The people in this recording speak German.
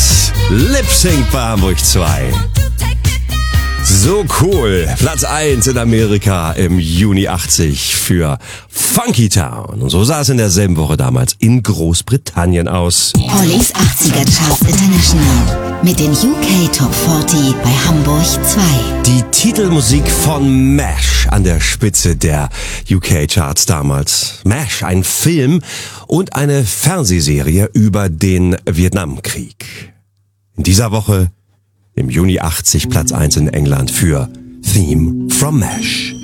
Hits. Lip Sync bei Hamburg 2. So cool. Platz 1 in Amerika im Juni 80 für Funky Town. Und so sah es in derselben Woche damals in Großbritannien aus. Ollies 80er Charts International mit den UK Top 40 bei Hamburg 2. Die Titelmusik von MASH an der Spitze der UK Charts damals. MASH, ein Film und eine Fernsehserie über den Vietnamkrieg. In dieser Woche im Juni 80 Platz 1 in England für Theme from MASH.